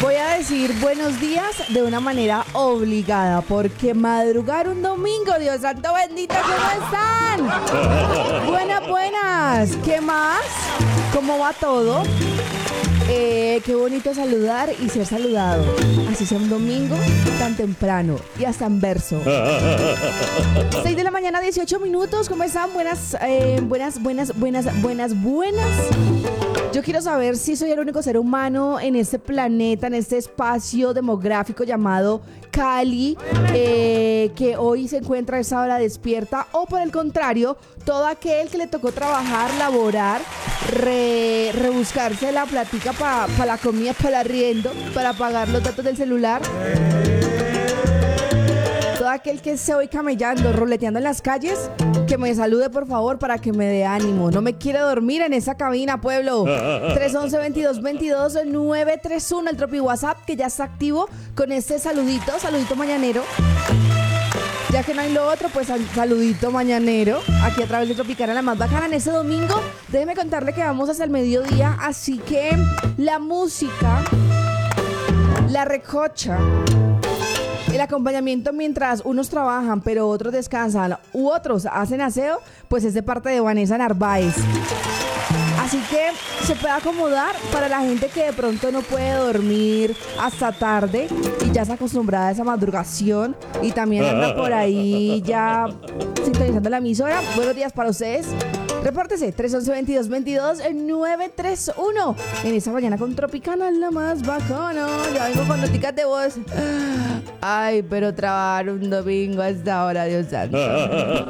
Voy a decir buenos días de una manera obligada, porque madrugar un domingo, Dios santo bendito, ¿cómo están? Buenas. ¿Qué más? ¿Cómo va todo? Qué bonito saludar y ser saludado. Así sea un domingo tan temprano y hasta en verso. 6 de la mañana, 18 minutos. ¿Cómo están? Buenas. Yo quiero saber si soy el único ser humano en este planeta, en este espacio demográfico llamado Cali, que hoy se encuentra a esa hora despierta, o por el contrario, todo aquel que le tocó trabajar, laborar, rebuscarse la platica para la comida, para el arriendo, para pagar los datos del celular. Todo aquel que se hoy camellando, roleteando en las calles, que me salude por favor para que me dé ánimo. No me quiere dormir en esa cabina, pueblo. 311-2222-931, el Tropi WhatsApp, que ya está activo con este saludito mañanero. Ya que no hay lo otro, pues saludito mañanero, aquí a través de Tropicana, la más bacana en este domingo. Déjeme contarle que vamos hasta el mediodía, así que la música, la recocha, el acompañamiento mientras unos trabajan pero otros descansan u otros hacen aseo, pues es de parte de Vanessa Narváez. Así que se puede acomodar para la gente que de pronto no puede dormir hasta tarde y ya está acostumbrada a esa madrugación y también anda por ahí ya sintonizando la emisora. Buenos días para ustedes. Repórtese, 311-2222-931. En esta mañana con Tropicana, la más bacana. Ya vengo con noticas de voz. Ay, pero trabajar un domingo a esta hora, Dios santo.